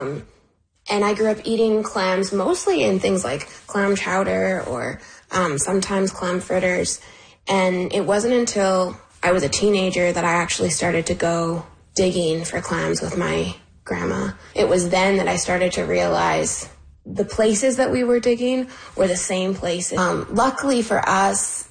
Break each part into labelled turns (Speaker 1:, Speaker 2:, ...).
Speaker 1: And I grew up eating clams mostly in things like clam chowder or sometimes clam fritters. And it wasn't until I was a teenager that I actually started to go digging for clams with my grandma. It was then that I started to realize the places that we were digging were the same places. Luckily for us,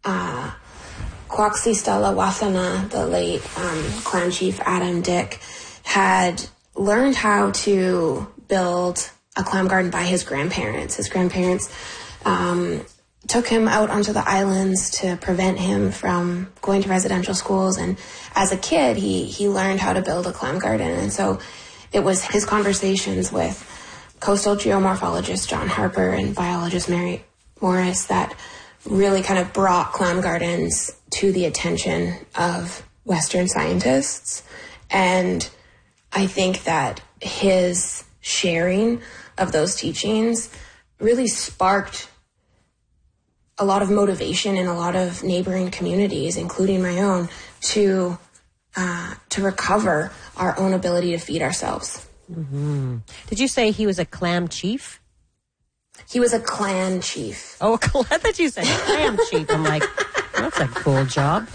Speaker 1: Quaxistala Wasana, the late clan chief Adam Dick, had learned how to build a clam garden by his grandparents. His grandparents took him out onto the islands to prevent him from going to residential schools. And as a kid, he learned how to build a clam garden. And so it was his conversations with coastal geomorphologist John Harper and biologist Mary Morris that really kind of brought clam gardens to the attention of Western scientists. And I think that his sharing of those teachings really sparked a lot of motivation in a lot of neighboring communities, including my own, to recover our own ability to feed ourselves.
Speaker 2: Mm-hmm. Did you say he was a clam chief?
Speaker 1: He was a clan chief.
Speaker 2: Oh, I thought you said clam chief. I'm like, that's a cool job.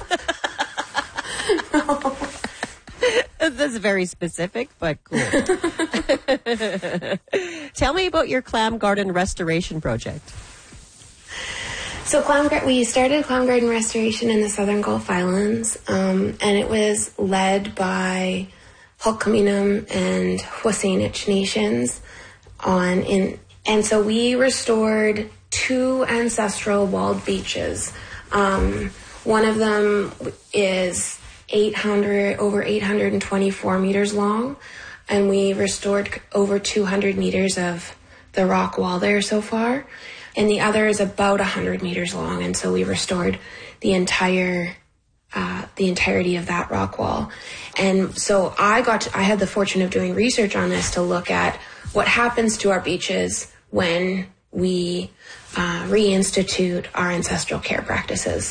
Speaker 1: No.
Speaker 2: That's very specific, but cool. Tell me about your clam garden restoration project.
Speaker 1: So we started clam garden restoration in the Southern Gulf Islands, and it was led by Hulkaminam and Wasanich nations and so we restored 2 ancestral walled beaches. One of them is over 824 meters long, and we restored over 200 meters of the rock wall there so far. And the other is about 100 meters long, and so we restored the entirety of that rock wall. And so I had the fortune of doing research on this to look at what happens to our beaches when we reinstitute our ancestral care practices.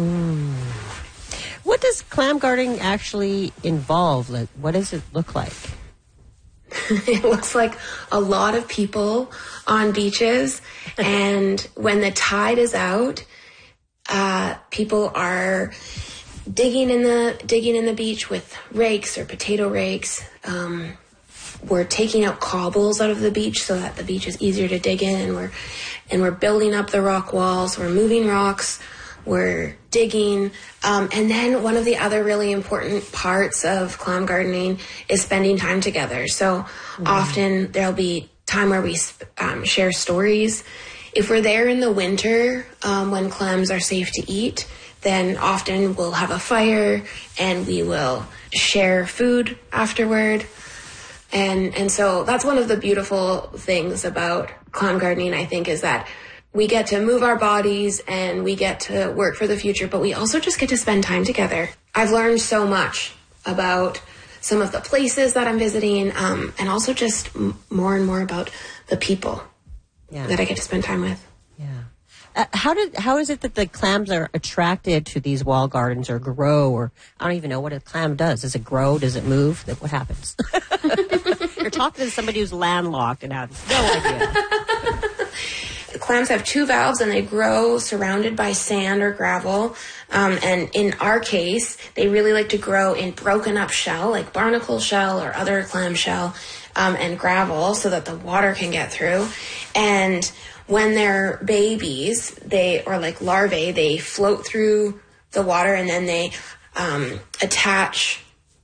Speaker 2: What does clam gardening actually involve? Like, what does it look like?
Speaker 1: It looks like a lot of people on beaches, and when the tide is out, people are digging in the beach with rakes or potato rakes. We're taking out cobbles out of the beach so that the beach is easier to dig in, and we're building up the rock walls. We're moving rocks. We're digging. And then one of the other really important parts of clam gardening is spending time together. So often there'll be time where we share stories. If we're there in the winter, when clams are safe to eat, then often we'll have a fire and we will share food afterward. And so that's one of the beautiful things about clam gardening, I think, is that we get to move our bodies and we get to work for the future, but we also just get to spend time together. I've learned so much about some of the places that I'm visiting, and also just more and more about the people that I get to spend time with.
Speaker 2: Yeah. How is it that the clams are attracted to these wall gardens or grow, or I don't even know what a clam does. Does it grow? Does it move? What happens? You're talking to somebody who's landlocked and has no idea.
Speaker 1: Clams have 2 valves and they grow surrounded by sand or gravel. And in our case, they really like to grow in broken up shell, like barnacle shell or other clam shell, and gravel so that the water can get through. And when they're babies, or like larvae, they float through the water and then they attach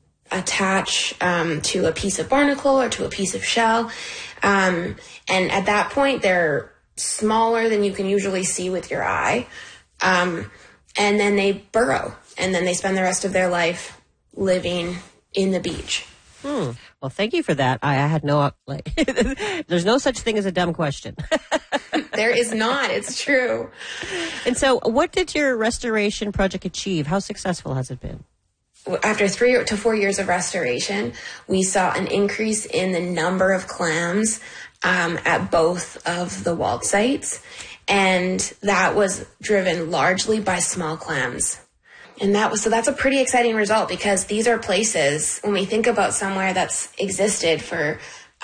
Speaker 1: to a piece of barnacle or to a piece of shell. And at that point, they're smaller than you can usually see with your eye. And then they burrow, and then they spend the rest of their life living in the beach.
Speaker 2: Well, thank you for that. I had there's no such thing as a dumb question.
Speaker 1: There is not. It's true.
Speaker 2: And so what did your restoration project achieve? How successful has it been?
Speaker 1: After 3 to 4 years of restoration, we saw an increase in the number of clams at both of the walled sites, and that was driven largely by small clams. And that's a pretty exciting result, because these are places, when we think about somewhere that's existed for